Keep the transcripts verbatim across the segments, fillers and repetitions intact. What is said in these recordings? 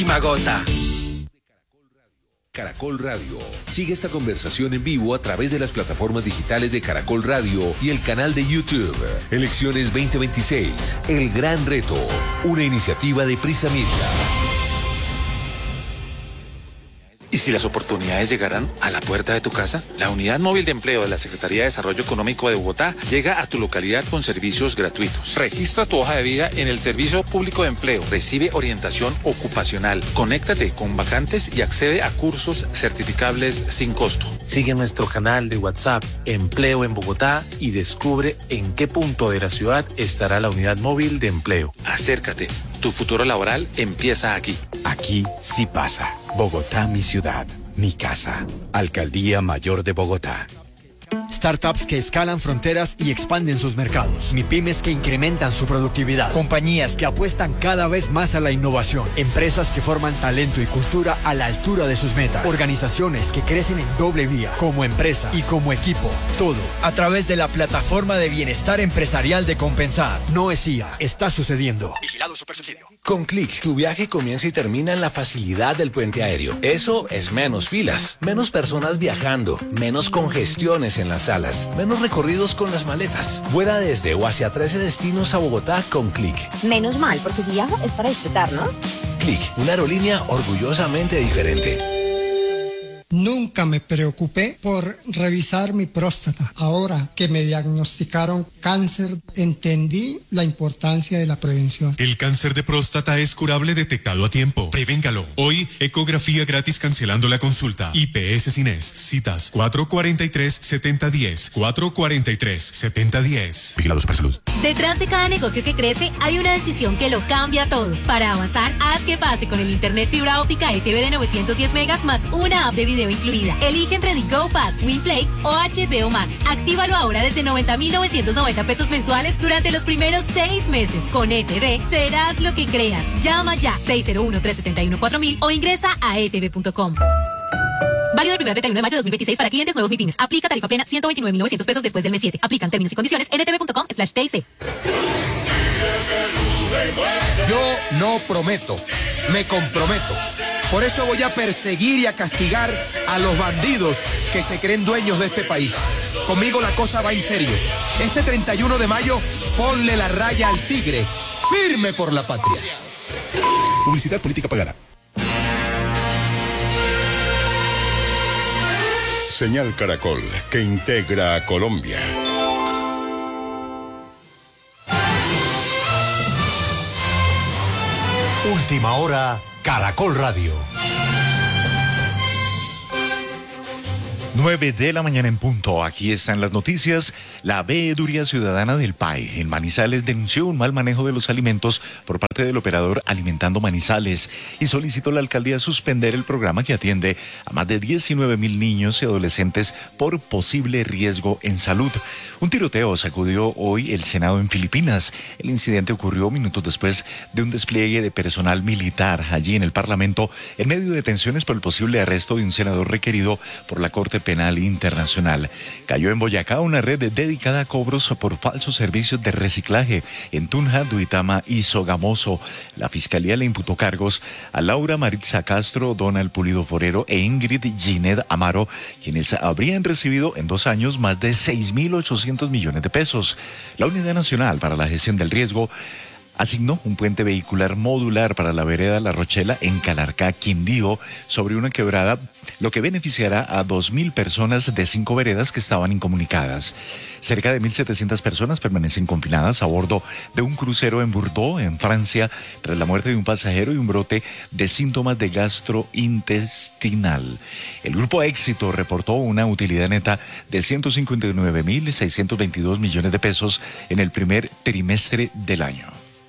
Magota. Caracol Radio. Sigue esta conversación en vivo a través de las plataformas digitales de Caracol Radio y el canal de YouTube. Elecciones veinte veintiséis. El gran reto. Una iniciativa de Prisa Media. ¿Y si las oportunidades llegaran a la puerta de tu casa? La Unidad Móvil de Empleo de la Secretaría de Desarrollo Económico de Bogotá llega a tu localidad con servicios gratuitos. Registra tu hoja de vida en el Servicio Público de Empleo. Recibe orientación ocupacional. Conéctate con vacantes y accede a cursos certificables sin costo. Sigue nuestro canal de WhatsApp Empleo en Bogotá y descubre en qué punto de la ciudad estará la Unidad Móvil de Empleo. Acércate. Tu futuro laboral empieza aquí. Aquí sí pasa. Bogotá, mi ciudad, mi casa. Alcaldía Mayor de Bogotá. Startups que escalan fronteras y expanden sus mercados. MIPYMES que incrementan su productividad. Compañías que apuestan cada vez más a la innovación. Empresas que forman talento y cultura a la altura de sus metas. Organizaciones que crecen en doble vía, como empresa y como equipo. Todo a través de la plataforma de bienestar empresarial de Compensar. No es I A, está sucediendo. Vigilado Supersubsidio. Con Click, tu viaje comienza y termina en la facilidad del puente aéreo. Eso es menos filas, menos personas viajando, menos congestiones en las salas, menos recorridos con las maletas. Vuela desde o hacia trece destinos a Bogotá con Click. Menos mal, porque si viajo es para disfrutar, ¿no? Click, una aerolínea orgullosamente diferente. Nunca me preocupé por revisar mi próstata. Ahora que me diagnosticaron cáncer, entendí la importancia de la prevención. El cáncer de próstata es curable detectado a tiempo. Prevéngalo. Hoy, ecografía gratis cancelando la consulta. I P S Cines. Citas cuatro cuarenta y tres, setenta diez. cuatro cuarenta y tres, setenta diez. Vigilado Supersalud. Detrás de cada negocio que crece hay una decisión que lo cambia todo. Para avanzar, haz que pase con el internet fibra óptica E T V de novecientos diez megas más una app de video incluida. Elige entre The Go Pass, WinPlay o H B O Max. Actívalo ahora desde noventa mil novecientos noventa pesos mensuales durante los primeros seis meses. Con E T V serás lo que creas. Llama ya seis cero uno, tres siete uno, cuatro mil o ingresa a e t v punto com. Válido el primero al treinta y uno de mayo de dos mil veintiséis para clientes nuevos MIPYMES. Aplica tarifa plena ciento veintinueve mil novecientos pesos después del mes siete. Aplican términos y condiciones en e t v punto com slash t i c. Yo no prometo, me comprometo. Por eso voy a perseguir y a castigar a los bandidos que se creen dueños de este país. Conmigo la cosa va en serio. Este treinta y uno de mayo, ponle la raya al tigre. Firme por la patria. Publicidad política pagada. Señal Caracol, que integra a Colombia. Última hora, Caracol Radio. nueve de la mañana en punto. Aquí están las noticias. La Veeduría Ciudadana del P A E en Manizales denunció un mal manejo de los alimentos por parte del operador Alimentando Manizales y solicitó a la alcaldía suspender el programa que atiende a más de diecinueve mil niños y adolescentes por posible riesgo en salud. Un tiroteo sacudió hoy el Senado en Filipinas. El incidente ocurrió minutos después de un despliegue de personal militar allí en el Parlamento en medio de tensiones por el posible arresto de un senador requerido por la Corte Penal Internacional. Cayó en Boyacá una red dedicada a cobros por falsos servicios de reciclaje en Tunja, Duitama y Sogamoso. La Fiscalía le imputó cargos a Laura Maritza Castro, Donald Pulido Forero e Ingrid Gined Amaro, quienes habrían recibido en dos años más de seis mil ochocientos millones de pesos. La Unidad Nacional para la Gestión del Riesgo asignó un puente vehicular modular para la vereda La Rochela en Calarcá, Quindío, sobre una quebrada, lo que beneficiará a dos mil personas de cinco veredas que estaban incomunicadas. Cerca de mil setecientas personas permanecen confinadas a bordo de un crucero en Bordeaux, en Francia, tras la muerte de un pasajero y un brote de síntomas de gastrointestinal. El Grupo Éxito reportó una utilidad neta de ciento cincuenta y nueve mil seiscientos veintidós millones de pesos en el primer trimestre del año.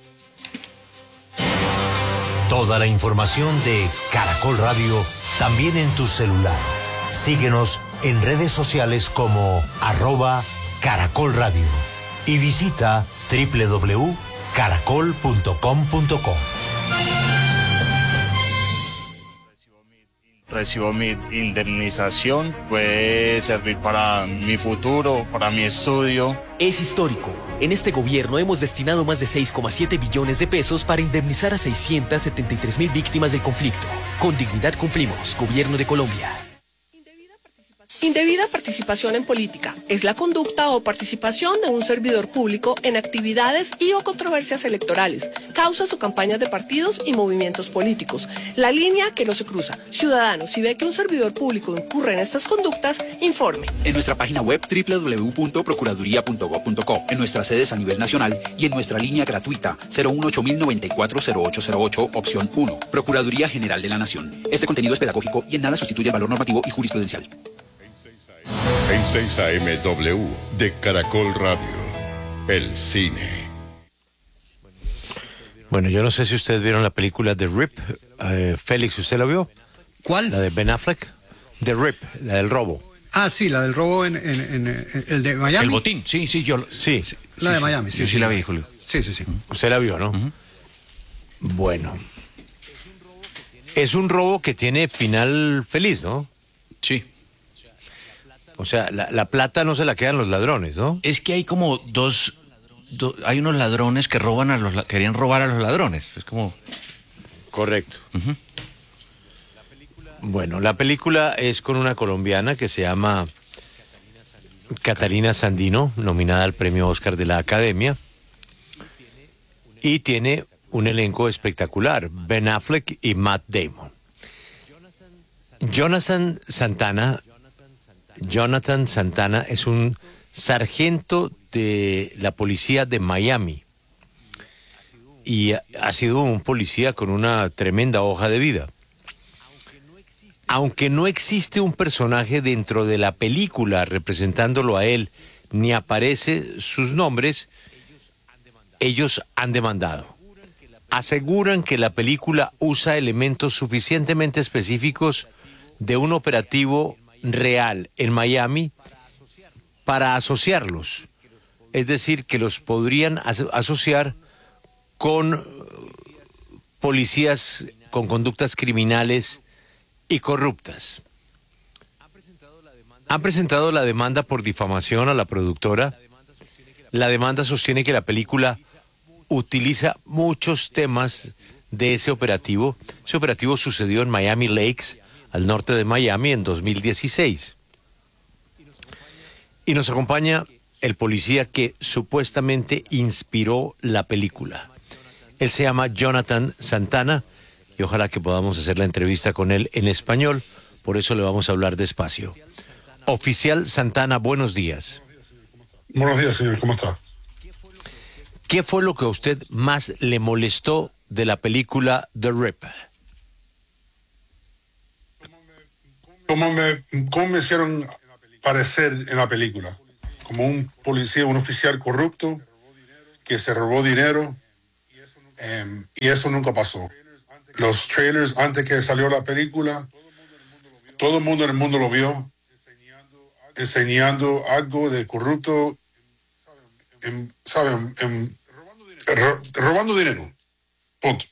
Toda la información de Caracol Radio también en tu celular. Síguenos en redes sociales como arroba Caracol Radio y visita doble u doble u doble u punto caracol punto com punto co. recibo mi indemnización, puede servir para mi futuro, para mi estudio. Es histórico. En este gobierno hemos destinado más de seis coma siete billones de pesos para indemnizar a seiscientas setenta y tres mil víctimas del conflicto. Con dignidad cumplimos, Gobierno de Colombia. Indebida participación en política es la conducta o participación de un servidor público en actividades y o controversias electorales, causas o campañas de partidos y movimientos políticos. La línea que no se cruza. Ciudadano, si ve que un servidor público incurre en estas conductas, informe. En nuestra página web doble u doble u doble u punto procuraduría punto gob punto co, en nuestras sedes a nivel nacional y en nuestra línea gratuita cero uno ocho mil noventa y cuatro cero ocho cero ocho, opción uno. Procuraduría General de la Nación. Este contenido es pedagógico y en nada sustituye el valor normativo y jurisprudencial. En seis A M W de Caracol Radio, el cine. Bueno, yo no sé si ustedes vieron la película The Rip. Eh, Félix, ¿usted la vio? ¿Cuál? La de Ben Affleck. The Rip, la del robo. Ah, sí, la del robo en, en, en, en el de Miami. El botín, sí, sí, yo. Sí. sí la sí, de Miami, sí. Yo sí, sí la vi, Julio. Sí, sí, sí. Usted la vio, ¿no? Uh-huh. Bueno. Es un robo que tiene final feliz, ¿no? Sí. O sea, la, la plata no se la quedan los ladrones, ¿no? Es que hay como dos, do, hay unos ladrones que roban a los, querían robar a los ladrones. Es como... Correcto. Uh-huh. Bueno, la película es con una colombiana que se llama Catalina Sandino, nominada al premio Oscar de la Academia, y tiene un elenco espectacular, Ben Affleck y Matt Damon. Jonathan Santana, Jonathan Santana es un sargento de la policía de Miami y ha sido un policía con una tremenda hoja de vida. Aunque no existe un personaje dentro de la película representándolo a él, ni aparece sus nombres, ellos han demandado. Aseguran que la película usa elementos suficientemente específicos de un operativo real en Miami para asociarlos. Es decir, que los podrían as- asociar con policías con conductas criminales y corruptas. Han presentado la demanda por difamación a la productora. La demanda sostiene que la película utiliza muchos temas de ese operativo. Ese operativo sucedió en Miami Lakes, al norte de Miami, en dos mil dieciséis. Y nos acompaña el policía que supuestamente inspiró la película. Él se llama Jonathan Santana y ojalá que podamos hacer la entrevista con él en español, por eso le vamos a hablar despacio. Oficial Santana, buenos días. Buenos días, señor, ¿cómo está? ¿Qué fue lo que a usted más le molestó de la película The Rip? ¿Cómo me, cómo me hicieron parecer en la película? Como un policía, un oficial corrupto que se robó dinero, um, y eso nunca pasó. Los trailers antes que salió la película, todo el mundo en el mundo lo vio, enseñando algo de corrupto, en, ¿saben? En, ro, robando dinero. Punto.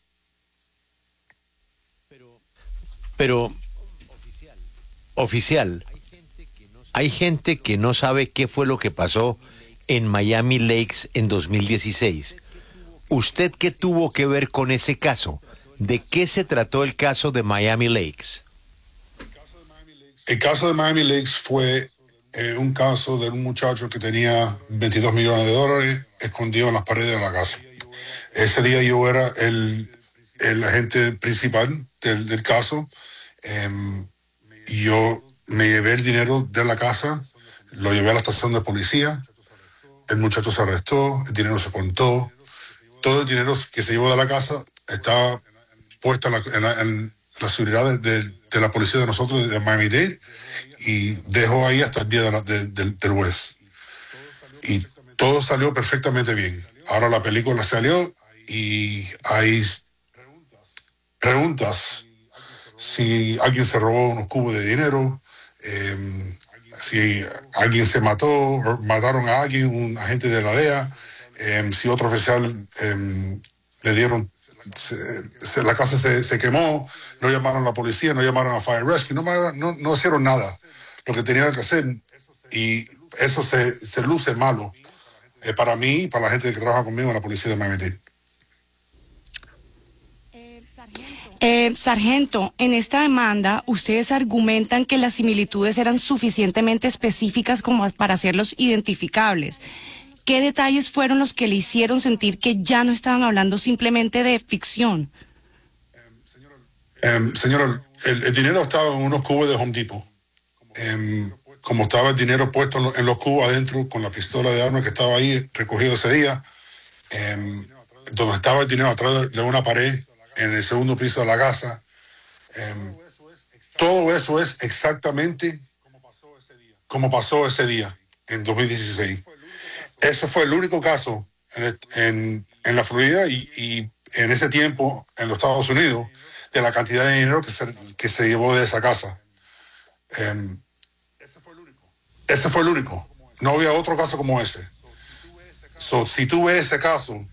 Pero, oficial, hay gente que no sabe qué fue lo que pasó en Miami Lakes en dos mil dieciséis. ¿Usted qué tuvo que ver con ese caso? ¿De qué se trató el caso de Miami Lakes? El caso de Miami Lakes fue eh, un caso de un muchacho que tenía veintidós millones de dólares escondido en las paredes de la casa. Ese día yo era el, el agente principal del, del caso. Eh, yo me llevé el dinero de la casa, lo llevé a la estación de policía, el muchacho se arrestó, el dinero se contó, todo el dinero que se llevó de la casa estaba puesto en la, en la, en la seguridad de, de, de la policía de nosotros, de Miami-Dade, y dejó ahí hasta el día de la, de, de, del juez. Y todo salió perfectamente bien. Ahora la película salió y hay preguntas si alguien se robó unos cubos de dinero, eh, si alguien se mató o mataron a alguien, un agente de la D E A, eh, si otro oficial eh, le dieron se, se, la casa se, se quemó, no llamaron a la policía, no llamaron a Fire Rescue, no, no, no hicieron nada, lo que tenían que hacer, y eso se, se luce malo eh, para mí y para la gente que trabaja conmigo en la policía de Miami-Dade. Eh, sargento, en esta demanda, ustedes argumentan que las similitudes eran suficientemente específicas como para hacerlos identificables. ¿Qué detalles fueron los que le hicieron sentir que ya no estaban hablando simplemente de ficción? Um, señora, el, el dinero estaba en unos cubos de Home Depot. Um, como estaba el dinero puesto en, lo, en los cubos adentro, con la pistola de armas que estaba ahí recogido ese día, um, donde estaba el dinero atrás de, de una pared, en el segundo piso de la casa. Um, todo eso es exactamente como pasó ese día, en dos mil dieciséis. Eso fue el único caso en, el, en, en la Florida y, y en ese tiempo en los Estados Unidos de la cantidad de dinero que se, que se llevó de esa casa. Um, ese fue el único. No había otro caso como ese. So, si tú ves ese caso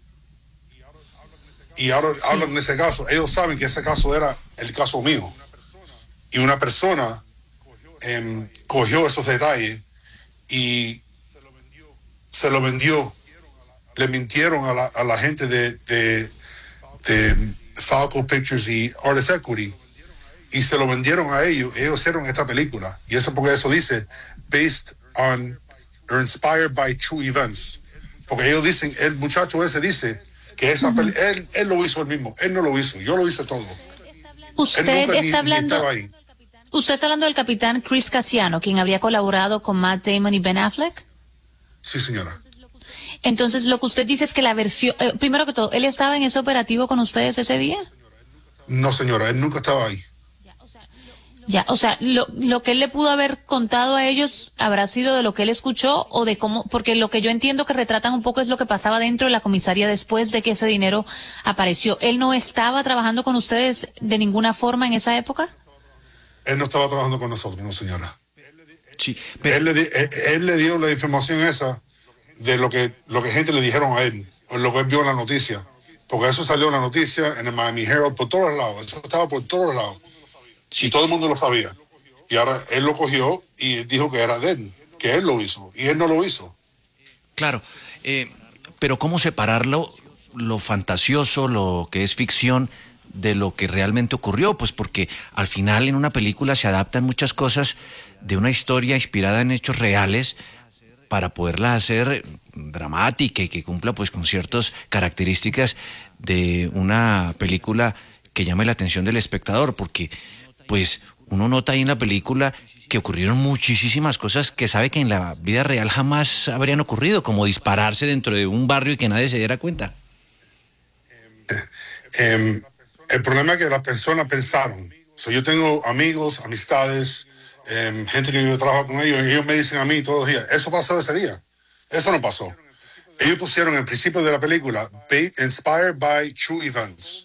y ahora sí. hablan de ese caso, ellos saben que ese caso era el caso mío. Y una persona um, cogió esos detalles y se lo vendió. Le mintieron a la, a la gente de, de, de Falco Pictures y Artist Equity y se lo vendieron a ellos. Ellos hicieron esta película. Y eso porque eso dice based on or inspired by true events. Porque ellos dicen, el muchacho ese dice que esa peli- él, él lo hizo él mismo. Él no lo hizo. Yo lo hice todo. Usted nunca está ni, hablando... ni ahí. Usted está hablando del capitán Chris Casiano, quien habría colaborado con Matt Damon y Ben Affleck. Sí, señora. Entonces, lo que usted dice es que la versión... Eh, primero que todo, ¿él estaba en ese operativo con ustedes ese día? No, señora, él nunca estaba ahí. Ya, o sea, lo, lo que él le pudo haber contado a ellos habrá sido de lo que él escuchó o de cómo... Porque lo que yo entiendo que retratan un poco es lo que pasaba dentro de la comisaría después de que ese dinero apareció. ¿Él no estaba trabajando con ustedes de ninguna forma en esa época? Él no estaba trabajando con nosotros, no, señora. Sí, pero... él, le di, él, él le dio la información esa de lo que lo que gente le dijeron a él, o lo que él vio en la noticia, porque eso salió en la noticia, en el Miami Herald, por todos lados, eso estaba por todos lados, sí. Y todo el mundo lo sabía, y ahora él lo cogió y dijo que era de él, que él lo hizo, y él no lo hizo. Claro, eh, pero ¿cómo separarlo, lo fantasioso, lo que es ficción, de lo que realmente ocurrió? Pues porque al final en una película se adaptan muchas cosas de una historia inspirada en hechos reales para poderla hacer dramática y que cumpla pues con ciertas características de una película que llame la atención del espectador, porque pues uno nota ahí en la película que ocurrieron muchísimas cosas que sabe que en la vida real jamás habrían ocurrido, como dispararse dentro de un barrio y que nadie se diera cuenta. Eh, eh, el problema es que las personas pensaron, o sea, yo tengo amigos, amistades, Eh, gente que yo trabajo con ellos, y ellos me dicen a mí todos los días, eso pasó ese día, eso no pasó. Ellos pusieron el principio de la película, inspired by true events.